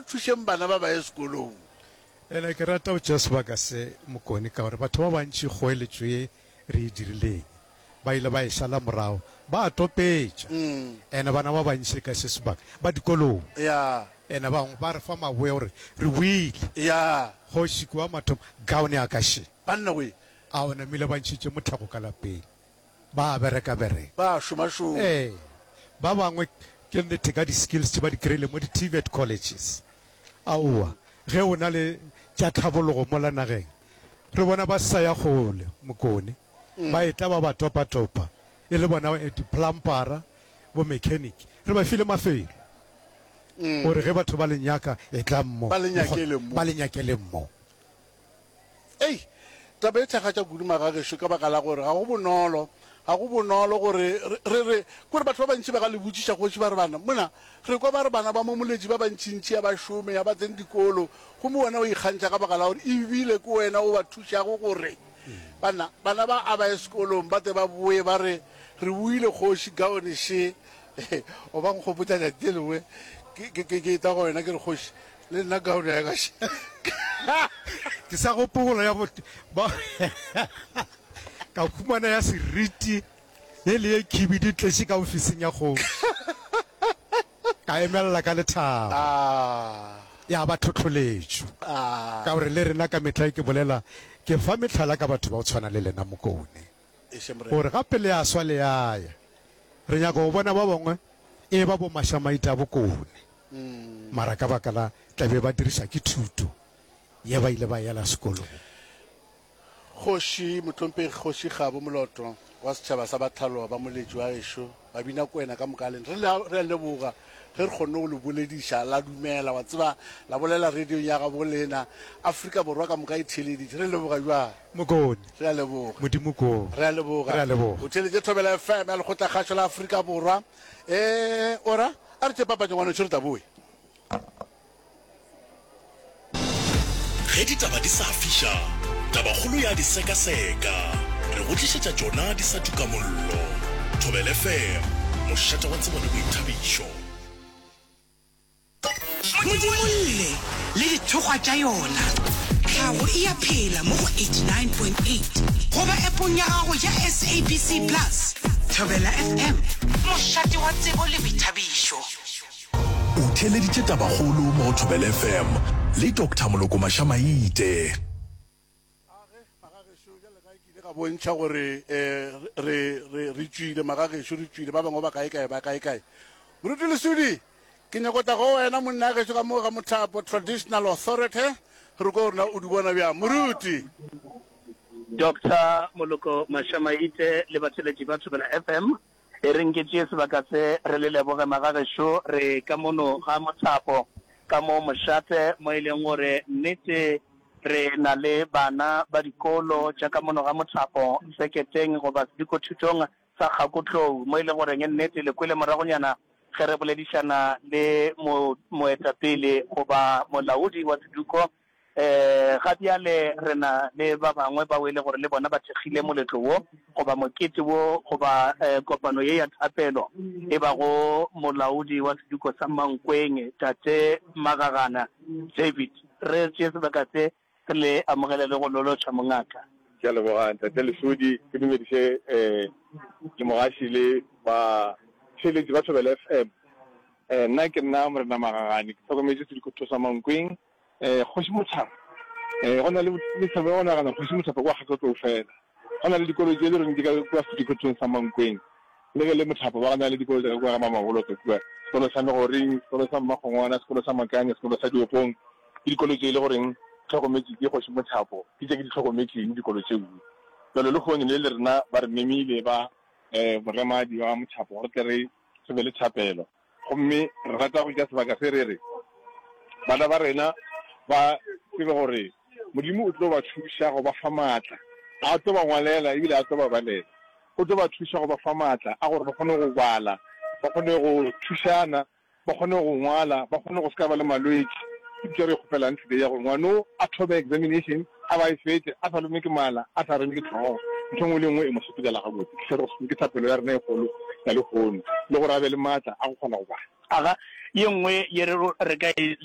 thušeng bana ba ba ye sekolong. ene ke rata o tšea sebaka se Mokone ka gore batho ba bantši kgoeletšo ye re e dirileng ba ile ba e šala morago ba topetša ene bana ba bantši ka se sebaka ba dikolong ya ene bangwe ba re fa maboe gore re buile ya kgoši kua mathomo gaone a ka še banna we a o namile ba ntšhitše motlhago ka lapeng ba bereka ba šoma ba bangwe ke nnete ka di-skills tše ba di kry-ile mo di-TVET colleges aowa ge o na le tša tlhabologo mo la nageng re bona ba sa ya gole Mokone ba etla ba topa e le bona di-plumbera bo mechanic re ba file mafelo gore ge batho ba lenyaka e tla mmo ba lenyakele mmo ei taba e thakgatša kudu magagešo ka baka la gore ga go bonolo gore re kore batho ba bantši ba ga le botsiša kgotši ba re bana mona re kwa ba re bana ba momoletši ba bantšintši ya bašome ya ba tsene dikolo gomme wena o ikgantšha ka baka la gore ebile ke wena o ba thušago gore bana ba a ba ye sekolong ba te ba boe ba re buile kgoši gaoneše o ba nkgopotsa jatelewe ke ta go wena ke re kgoši le nna gaone ya kaše ke sa gopogola ya ka khumana ya seriti e le e khibidi tletse ka ofising ya go ka emela ka lethabo ya ba thotholetšo ka gore le rena ka metla ke bolela ke fa metlhala ka batho ba o tshwana le lena Mokone gore gape le a swa le yaya re nyaka go bona ba bangwe e ba bo mašamaita a Bokone mara ka baka la tlabe ba dirisa ke thuto ye ba ile ba yala sekolong kgoši motlhompegi kgoši Kgabo Moloto wa setšhaba sa bathaloa ba moletši wa gešo ba bina ko wena ka mokaleng re a leboga ge re kgonne go le bolediša la dumela wa tseba la bolela radio ya ga bolena Afrika Borwa ka moka e theleditše re leboga jwa Mokone re a leboga modimo ko re a leboga o theletše Thobela FM ya lekgotla kgašo la Afrika Borwa ora a re tše papatšo ngwane tšho re taboe ge ditaba di sa fiša tabakgolo ya di sekaseka re go tlišetša tšona di sa tuka mollo Thobela FM mošata wa tsebo le boithabišo modimolle le dithokgwa tša yona tlhago e a phela mo go 89.8 goba appong ya gago ya SABC Plus Thobela FM mošate wa tsebo le boithabišo o theleditše tabakgolo mo Thobela FM le Dr. Moloko Mashamaite ga bontšha gore re tšwile magagešo re tšwile ba bangwe ba kae moruti lesudi ke nyakota go wena monna gešo ka mo ga Mothapo Traditional Authority re ko rona o di bona bjang moruti Dr. Moloko Mashamaite le batheletši ba Thobela FM e re nketše sebaka se re le leboge magagešo re ka mono ga Mothapo ka mo mošate mo e leng gore nnete re na le bana ba dikolo jaaka mono ga Mothapo seketeng goba dikothutong sa Kgakotlou mo ile gore nnete le kwele moragonyana ge re boledišana le moetapele goba molaodi wa seduko ga bjale re na le ba bangwe ba wele gore le bona ba thekgile moletlo wo goba mokete wo goba kopano ye ya thapelo e ba go molaodi wa seduko sa Mankweng Tate Magagana David re tšee sebaka se le amogele le go lolotša mongaka ke a leboga Tate Lesudi ke dumediše ke mogaši le ba theletši ba Thobela FM nna ke nna Morena Magagane ke tlhokometse sedikotho sa Mankweng kgoši Mothapo go na le lethabo go nagana kgoši Mothapo kwa Kgakotlou fela go na le dikolo tse le reng di ka kwa sedikothong sa Mankweng le ge le Mothapo ba go na le dikolo tsa kwa ga Mamaboloto kua sekolo sa Megoreng sekolo sa Mmagongwana sekolo sa Makane sekolo sa Diopong ke dikolo tse le goreng tlhokometse ke kgoši Mothapo ke tse ke di tlhokometseng dikolo tseo jalo le kgone le rena ba re memile ba moremadi wa Mothapo gore tle re se be le thapelo gomme re rata go ja sebaka se re re bana ba rena ba tsebe gore modimo o tlo ba thuša go ba fa maatla a tlo ba ngwalela ebile a tlo ba balela o tlo ba thuša go ba fa maatla a gore ba kgone go bala ba kgone go thušana ba kgone go ngwala ba kgone go se ka ba le malwetši ke re kgopela ntse ya go ngwano a thobe examination a ba e fete a sa lome ke mala a sa reme ke tlhogo ntho ngwe le ngwe e mo sepela ga botse ke re ke thapelo ya rena e kgolo ya le kgono le gore a be le maatla a go kgona go bala aga ye nngwe ye re ka